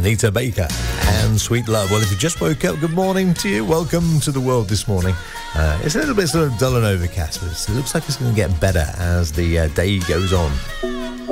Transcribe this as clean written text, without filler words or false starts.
Anita Baker and Sweet Love. Well, if you just woke up, good morning to you. Welcome to the world this morning. It's a little bit sort of dull and overcast, but it looks like it's going to get better as the day goes on.